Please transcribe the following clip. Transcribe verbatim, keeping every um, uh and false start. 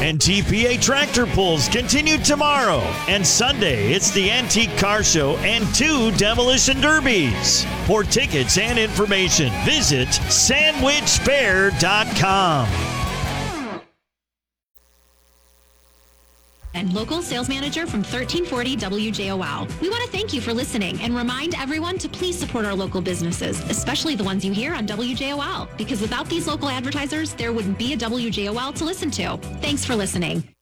And T P A Tractor Pulls continue tomorrow. And Sunday, it's the Antique Car Show and two Demolition Derbies. For tickets and information, visit sandwich fair dot com. And local sales manager from thirteen forty W J O L. We want to thank you for listening and remind everyone to please support our local businesses, especially the ones you hear on W J O L, because without these local advertisers, there wouldn't be a W J O L to listen to. Thanks for listening.